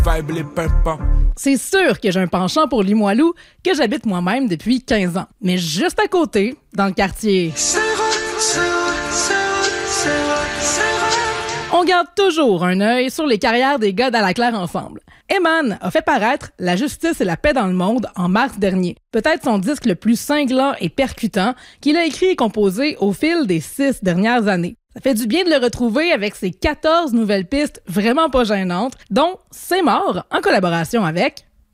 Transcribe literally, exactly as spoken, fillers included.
Vibe les pimpants. C'est sûr que j'ai un penchant pour Limoilou, que j'habite moi-même depuis quinze ans. Mais juste à côté, dans le quartier, on garde toujours un œil sur les carrières des gars d'Alaclaire ensemble. Eman a fait paraître La justice et la paix dans le monde en mars dernier. Peut-être son disque le plus cinglant et percutant qu'il a écrit et composé au fil des six dernières années. Ça fait du bien de le retrouver avec ses quatorze nouvelles pistes vraiment pas gênantes, dont C'est mort en collaboration avec